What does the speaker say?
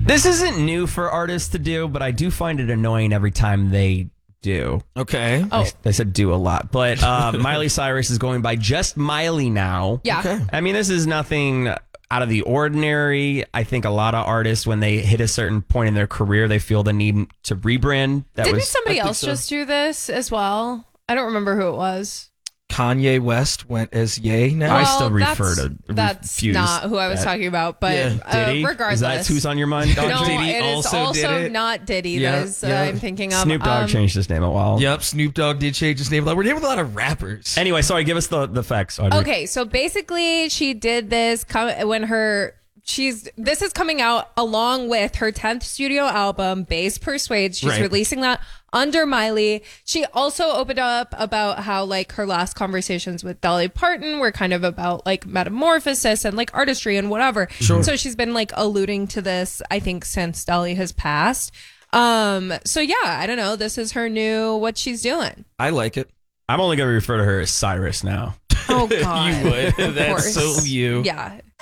This isn't new for artists to do, but I do find it annoying every time they do. Okay. They said do a lot, but Miley Cyrus is going by just Miley now. Yeah. Okay. I mean, this is nothing out of the ordinary. I think a lot of artists, when they hit a certain point in their career, they feel the need to rebrand. Didn't somebody else just do this as well? I don't remember who it was. Kanye West went as Ye now. I still refer to That's refuse not who I was that. talking about, but Diddy? regardless. Is that who's on your mind, Dog? No, Diddy it is also did also it. not Diddy. Yeah, That is I'm thinking of. Snoop Dogg changed his name a while. Yep, Snoop Dogg did change his name. We're naming a lot of rappers. Anyway, sorry, give us the facts, Audrey. Okay, so basically she did this when this is coming out along with her 10th studio album, Bass Persuades. She's Right. releasing that under Miley. She also opened up about how like her last conversations with Dolly Parton were kind of about like metamorphosis and like artistry and whatever. Sure. So she's been like alluding to this, I think, since Dolly has passed. So yeah, I don't know. This is her new what she's doing. I like it. I'm only going to refer to her as Cyrus now. Oh God. You would. Of That's course. so you. Yeah.